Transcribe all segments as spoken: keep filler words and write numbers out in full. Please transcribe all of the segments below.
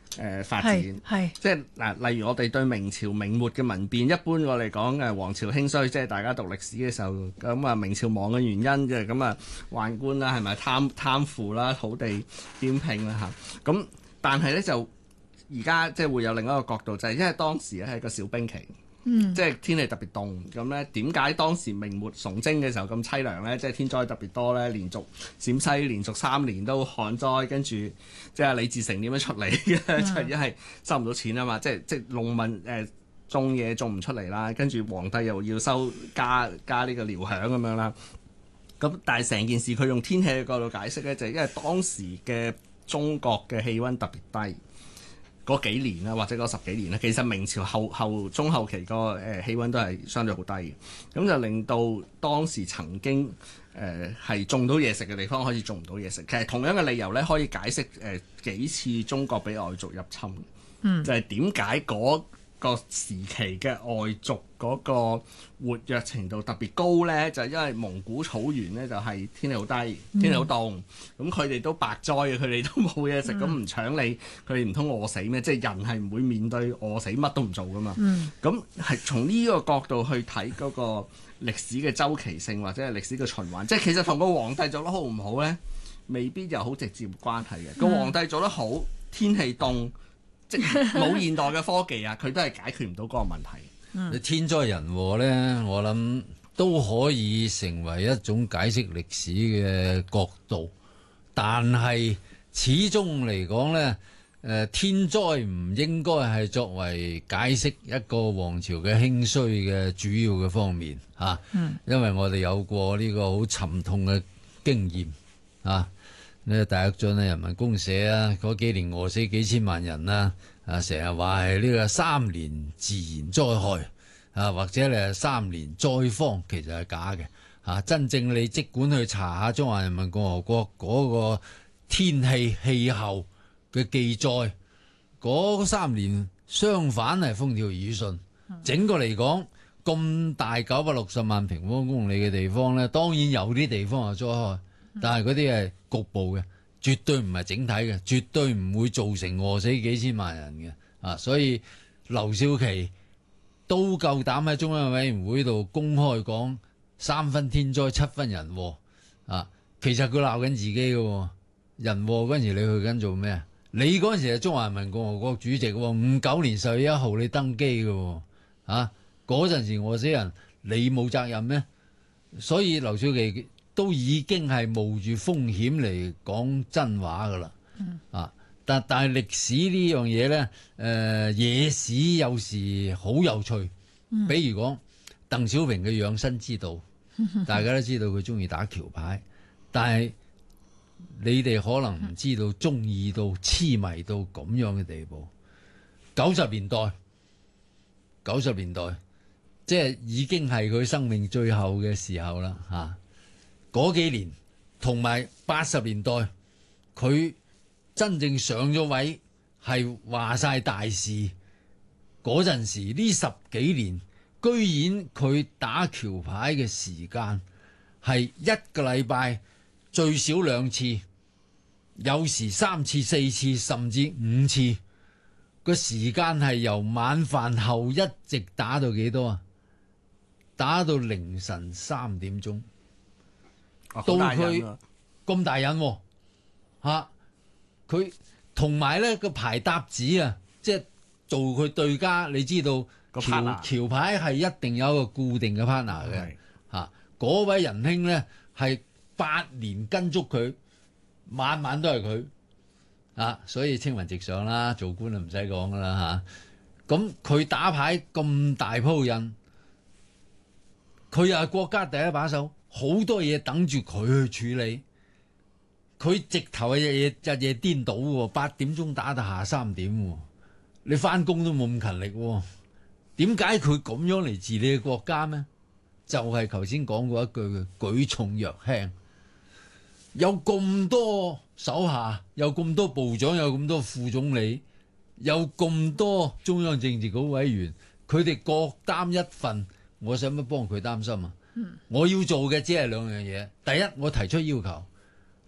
誒、呃、發展， 係即係嗱，例如我哋對明朝明末嘅民變，一般我哋講誒皇朝興衰，即係大家讀歷史嘅時候咁啊，明朝亡嘅原因嘅咁啊，宦官啦，係咪貪貪腐啦、土地兼併啦嚇，咁但係咧就而家即係會有另一個角度，就係、是、因為當時咧係一個小冰期。 嗯， 即係天氣特別凍，咁咧點解當時明末崇禎嘅時候咁凄涼咧？即係天災特別多咧，連續陝西連續三年都旱災，跟住即係李自成點樣出嚟嘅？嗯、就係因為收唔到錢啊嘛，即係即係農民誒、呃、種嘢種唔出嚟啦，跟住皇帝又要收加加呢個糧餉咁樣啦。咁但係成件事佢用天氣嘅角度解釋咧，就係、因為當時嘅中國嘅氣温特別低。嗰幾年啦，或者嗰十幾年咧，其實明朝後後中後期個誒、呃、氣温都係相對好低嘅，咁就令到當時曾經誒係、呃、種到嘢食嘅地方開始種唔到嘢食。其實同樣嘅理由咧，可以解釋誒、呃、幾次中國俾外族入侵，嗯、就係點解嗰個時期嘅外族嗰個活躍程度特別高呢？就係、因為蒙古草原呢，就係、是、天氣好低，天氣好凍，咁佢哋都白災嘅，佢哋都冇嘢食，咁唔、嗯、搶你，佢哋唔通餓死咩？即係人係唔會面對餓死乜都唔做噶嘛。咁係、嗯、從呢個角度去睇嗰個歷史嘅周期性或者係歷史嘅循環，即係其實同個皇帝做得好唔好呢，未必有好直接關係嘅。個、嗯、皇帝做得好，天氣凍。即冇現代嘅科技啊，佢都係解決唔到嗰個問題。 嗯、天災人禍咧，我諗都可以成為一種解釋歷史嘅角度，但係始終嚟講咧，誒、呃、天災唔應該係作為解釋一個王朝嘅興衰嘅主要嘅方面嚇，啊嗯、因為我哋有過呢個好沉痛嘅經驗啊。呢個大躍進啊，人民公社啊，嗰幾年餓死幾千萬人啦，啊，成日話係呢個三年自然災害啊，或者係三年災荒，其實係假嘅嚇。真正你即管去查下中華人民共和國嗰個天氣氣候嘅記載，嗰三年相反係風調雨順。整個嚟講，咁大九百六十萬平方公里嘅地方咧，當然有啲地方係災害。但係嗰啲係局部嘅，絕對唔係整體嘅，絕對唔會造成餓死幾千萬人嘅啊！所以劉少奇都夠膽喺中央委員會度公開講三分天災七分人禍啊！其實佢鬧緊自己嘅，人禍嗰陣時你去緊做咩啊？你嗰陣時係中華人民共和國主席，五九年十月一號你登基嘅啊！嗰陣時餓死人，你冇責任咩？所以劉少奇都已經係冒住風險嚟講真話噶啦，嗯、啊！但但係歷史呢樣嘢咧，誒、呃、野史有時好有趣。嗯、比如講鄧小平嘅養生之道，大家都知道佢中意打橋牌，但係你哋可能唔知道中意到痴迷到咁樣嘅地步。九十年代，九十年代即係已經係佢生命最後嘅時候啦，嚇、啊！嗰幾年同埋八十年代，佢真正上咗位係話晒大事嗰陣時，呢十幾年居然佢打橋牌嘅時間係一個禮拜最少兩次，有時三次四次甚至五次，個時間係由晚飯後一直打到幾多啊？打到凌晨三點鐘。到佢咁大癮喎，嚇佢同埋咧個牌搭子啊，即係做佢對家，你知道橋橋牌係一定有一個固定嘅 partner 嘅嚇。嗰位仁兄咧係八年跟足佢，晚晚都係佢啊，所以青雲直上啦，做官就唔使講噶啦嚇。咁佢打牌咁大鋪癮，佢又係國家第一把手。好多嘢等住佢去處理，佢直頭係日夜日夜顛倒喎，八點鐘打到下三點喎，你翻工都冇咁勤力喎，點解佢咁樣嚟治理嘅國家咩？就係頭先講過一句嘅舉重若輕，有咁多手下，有咁多部長，有咁多副總理，有咁多中央政治局委員，佢哋各擔一份，我使乜幫佢擔心啊？我要做嘅只係兩樣嘢，第一我提出要求，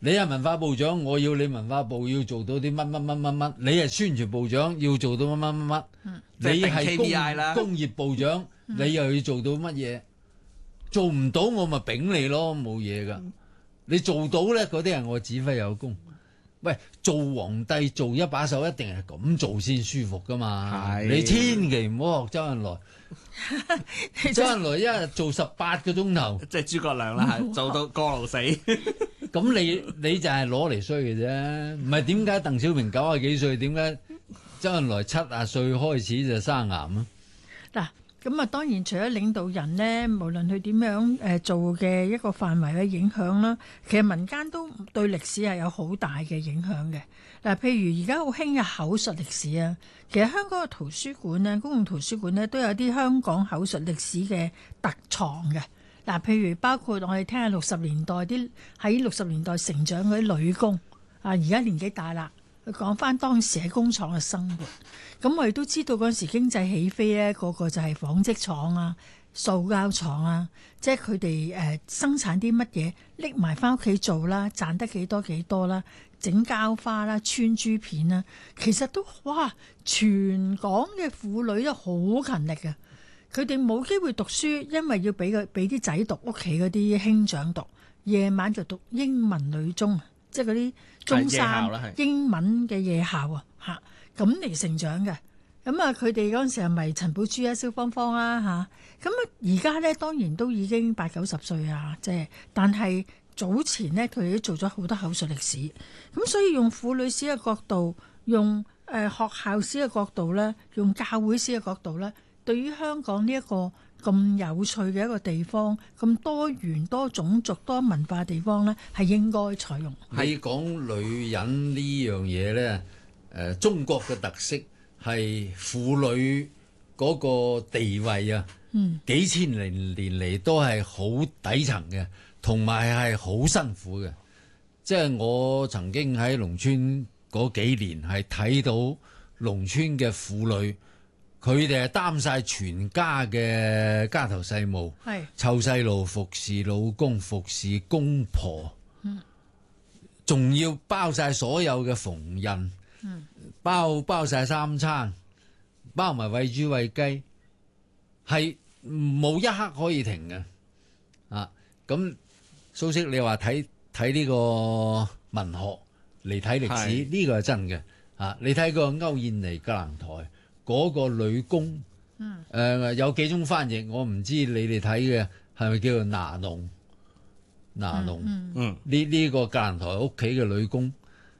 你係文化部長，我要你文化部要做到啲乜乜乜乜乜，你係宣傳部長要做到乜乜乜乜，你係工工業部長，你又要做到乜嘢？做唔到我咪丙你咯，冇嘢噶。你做到咧，嗰啲係我指揮有功。喂，做皇帝做一把手一定係咁做先舒服噶嘛？你千祈唔好學周恩來。周恩來一日做十八個鐘頭， 即係諸葛亮啦，係做到過勞死。 咁你你就係攞嚟衰嘅啫，唔係點解鄧小平九十幾歲，點解周恩來七十歲開始就生癌啊？ 嗱，咁啊當然除咗領導人呢，無論佢點樣誒做嘅一個範圍嘅影響啦，其實民間都對歷史係有好大嘅影響嘅。嗱，譬如而家好興嘅口述歷史啊，其實香港嘅圖書館呢，公共圖書館呢，都有啲香港口述歷史嘅特藏嘅。嗱，譬如包括我哋聽下六十年代啲喺六十年代成長嗰啲女工啊，而家年紀大啦，佢講翻當時喺工廠嘅生活。咁我哋都知道嗰陣時經濟起飛咧，個個就係紡織廠啊、塑膠廠啊，即係佢哋誒生產啲乜嘢拎埋翻屋企做啦，賺得幾多幾多啦，整膠花啦、穿珠片啦，其實都哇，全港嘅婦女都好勤力嘅。佢哋冇機會讀書，因為要俾個俾啲仔讀屋企嗰啲兄長讀，夜晚就讀英文女中，即係嗰啲中三英文嘅夜校啊，嚇咁嚟成長嘅。咁啊，佢哋嗰陣時係咪陳寶珠啊、蕭芳芳啦嚇？咁啊，而家咧當然都已經八九十歲啊，即係，但係早前咧佢哋都做咗好多口述歷史，咁所以用婦女史嘅角度，用誒、呃、學校史嘅角度咧，用教會史嘅角度咧。對於香港呢一個咁有趣嘅一個地方，咁多元多種族多文化嘅地方呢，係應該採用。 你講女人呢樣嘢呢，誒、呃，中國嘅特色係婦女嗰個地位啊，嗯，幾千年年嚟都係好底層嘅，同埋係好辛苦嘅。即係我曾經喺農村嗰幾年係睇到農村嘅婦女。佢哋係擔晒全家嘅家頭細務，湊細路、服侍老公、服侍公婆，仲、嗯、要包晒所有嘅縫紉，嗯、包包晒三餐，包埋餵豬餵雞，係冇一刻可以停嘅。啊，咁蘇軾你話睇睇呢個文學嚟睇歷史，呢個係真嘅。啊，你睇個歐燕妮格蘭台。嗰個女工，誒、嗯呃、有幾種翻譯，我唔知你哋睇嘅係咪叫做拿農？拿農，嗯，呢呢、這個格蘭台屋企嘅女工，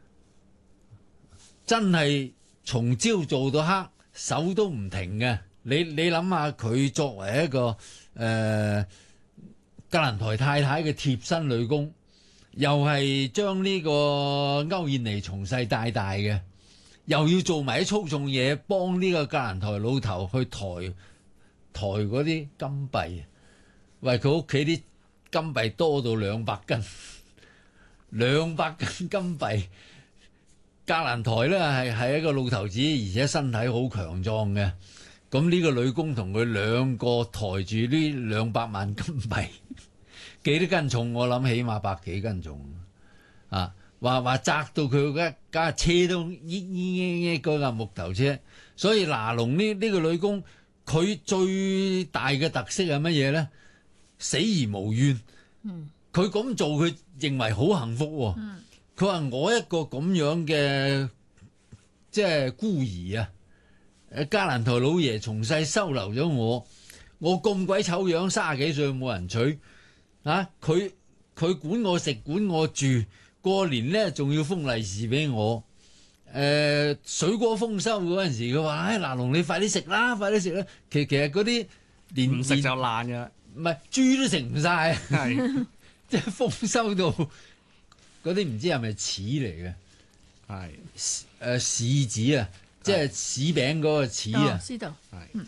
真係從朝做到黑，手都唔停嘅。你你諗下，佢作為一個誒、呃、格蘭台太太嘅貼身女工，又係將呢個歐燕妮從細帶大嘅。又要做埋啲粗重嘢，幫呢個格蘭台老頭去抬抬嗰啲金幣。喂，佢屋企啲金幣多到兩百斤，兩百斤金幣。格蘭台咧係係一個老頭子，而且身體好強壯嘅。咁呢個女工同佢兩個抬住呢兩百萬金幣，幾多斤重？我諗起碼百幾斤重啊！話話砸到佢嘅架車都咿咿嗰架木頭車，所以拿龍呢呢個女工佢最大嘅特色係乜嘢咧？死而無怨。嗯，佢咁做佢認為好幸福。嗯，佢話我一個咁樣嘅即係孤兒啊，誒加蘭台老爺從細收留咗我，我咁鬼醜樣，卅幾歲冇人娶啊！佢佢管我食管我住。過年咧仲要封利是俾我，誒、呃、水果豐收嗰陣時，佢話：唉，拿龍你快啲食啦，快啲食啦！其其實嗰啲連唔食就爛嘅，唔係豬都食唔晒，係即係豐收到嗰啲唔知係咪柿嚟嘅，係誒、呃、柿子啊，即係柿餅嗰個柿啊， 知道係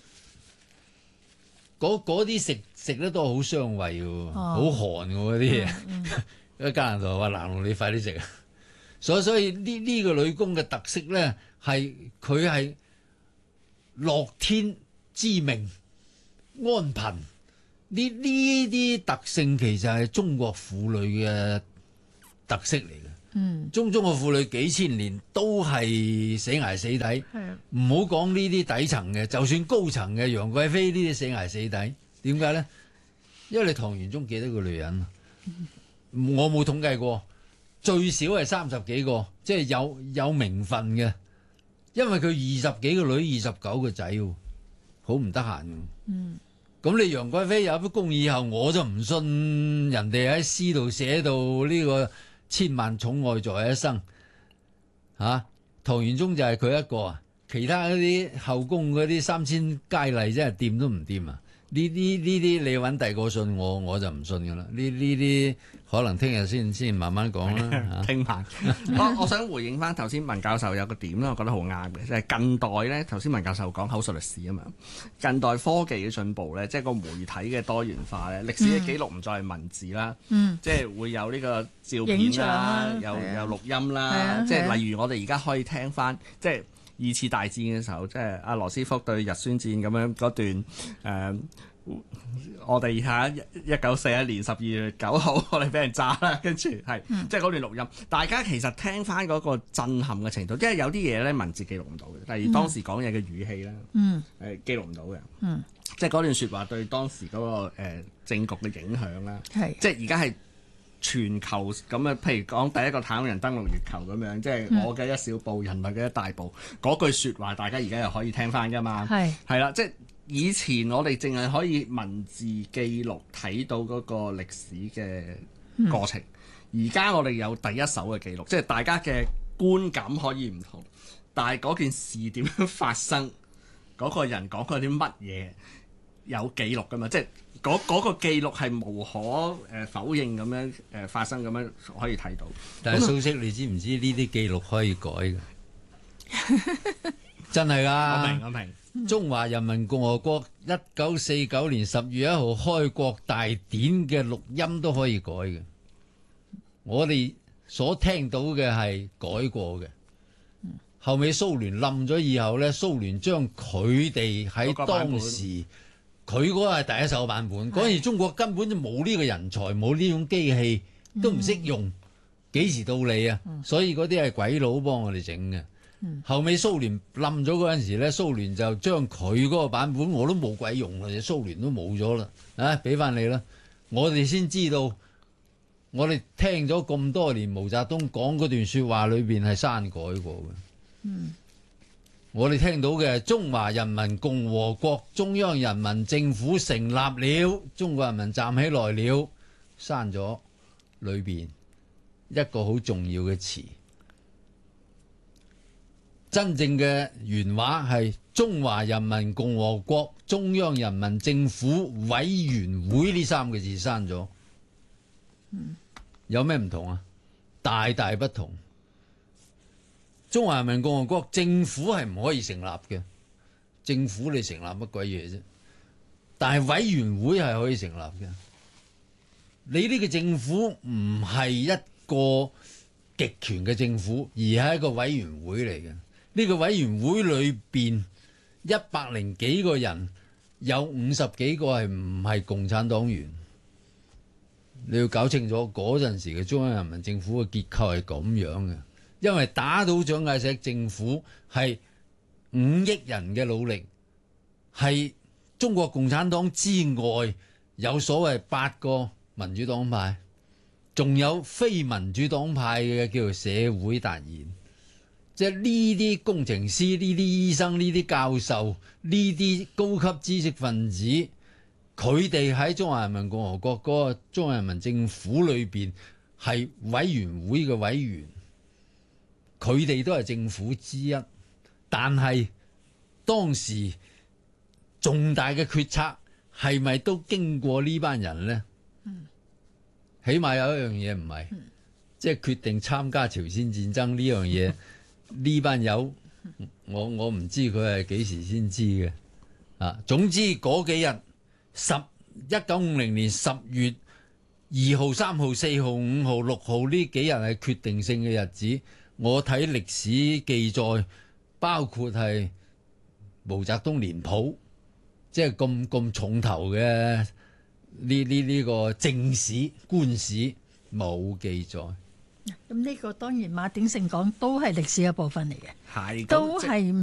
嗰啲食食得都好傷胃嘅，好、哦、寒嘅嗰啲嘢。嗯嗯一家人就話：拿龍你快啲食啊！所以所以呢呢個女工嘅特色咧，係佢係樂天知命安貧呢呢啲特性，其實係中國婦女嘅特色嚟嘅。 嗯， 中中國婦女幾千年都係死捱死抵， 係啊， 唔好講呢啲底層嘅，就算高層嘅楊貴妃呢啲死捱死抵，點解咧？因為你唐玄宗幾多個女人啊？我冇統計過，最少係三十幾個，即係有有名分嘅。因為佢二十幾個女，二十九個仔，好唔得閒嘅。 嗯， 咁你楊貴妃有咗功以後，我就唔信人哋喺詩度寫到呢個千萬寵愛在一身。吓、啊，唐玄宗就係佢一個啊，其他嗰啲後宮嗰啲三千佳麗真係掂都唔掂啊！呢啲呢啲你揾第二個信我，我就唔信噶啦。呢呢啲可能聽日先先慢慢講啦。 聽晚，我我想回應翻頭先文教授有個點啦，我覺得好啱嘅，即係近代咧。頭先文教授講口述歷史啊嘛，近代科技嘅進步咧，即係個媒體嘅多元化咧，歷史嘅記錄唔再係文字啦， 嗯， 即係會有呢個照影片像啦啦，有係啊有錄音係啦， 啊係啊即係例如我哋而家可以聽翻，即係二次大戰嘅時候，即係阿羅斯福對日宣戰咁樣嗰段誒。呃我哋下一一九四一年十二月九號，我哋俾人炸啦，跟住係即係嗰段錄音，大家其實聽翻嗰個震撼嘅程度，因為有啲嘢咧文字記錄唔到嘅，例如當時講嘢嘅語氣啦， 嗯， 誒記錄唔到嘅， 嗯， 即係嗰段説話對當時嗰、嗰個、呃、政局嘅影響啦， 係， 即係而家係全球咁樣，譬如講第一個太空人登陸月球咁樣，即係我嘅一小步，人類嘅一大步，嗰句説話大家而家又可以聽翻噶嘛， 係， 係啦，即係。以前我哋淨係可以文字記錄睇到嗰個歷史嘅過程，而家、嗯、我哋有第一手嘅記錄，即係大家嘅觀感可以唔同，但係嗰件事點樣發生，嗰、嗰個人講過啲乜嘢有記錄㗎嘛？即係嗰嗰個記錄係無可誒否認咁樣誒發生咁樣可以睇到。 但係蘇軾，你知唔知呢啲記錄可以改嘅？真係㗎！ 我明我明。 中華人民共和國一九四九年十月一號開國大典嘅錄音都可以改嘅，我哋所聽到嘅係改過嘅。後尾蘇聯冧咗以後呢，蘇聯將佢哋喺當時佢嗰個係第一手版本，嗰陣時中國根本就冇呢個人才，冇呢種機器，都唔識用，幾時到你啊？所以嗰啲係鬼佬幫我哋整嘅。後尾蘇聯冧咗嗰陣時咧，蘇聯就將佢嗰個版本我都冇鬼用啦，蘇聯都冇咗啦，啊，俾翻你啦！我哋先知道，我哋聽咗咁多年毛澤東講嗰段説話裏邊係刪改過嘅。嗯，我哋聽到嘅中華人民共和國中央人民政府成立了，中國人民站起來了，刪咗裏邊一個好重要嘅詞。真正嘅原話係中華人民共和國中央人民政府委員會呢三個字刪咗，嗯、有咩唔同啊？大大不同。中華人民共和國政府係唔可以成立嘅，政府你成立乜鬼嘢啫？但係委員會係可以成立嘅。你呢個政府唔係一個極權嘅政府，而係一個委員會嚟嘅。呢個委員會裏邊一百零幾個人，有五十幾個係唔係共產黨員？你要搞清楚嗰陣時嘅中央人民政府嘅結構係咁樣嘅，因為打倒蔣介石政府係五億人嘅努力，係中國共產黨之外有所謂八個民主黨派，仲有非民主黨派嘅叫做社會達賢。即係呢啲工程師、呢啲醫生、呢啲教授、呢啲高級知識分子，佢哋喺中華人民共和國嗰個中華人民政府裏邊係委員會嘅委員，佢哋都係政府之一。但係當時重大嘅決策係咪都經過呢班人呢？嗯、起碼有一樣嘢唔係，嗯、即係決定參加朝鮮戰爭呢樣嘢。呢班友，我我唔知佢係幾時先知嘅，啊，總之嗰幾日十一九五零年十月二號、三號、四號、五號、六號呢幾日係決定性嘅日子。我睇歷史記載，包括係毛澤東年譜，即係咁咁重頭嘅呢呢呢個正史官史冇記載。 咁呢個當然馬鼎盛講都係歷史嘅部分嚟嘅， 係咁都即係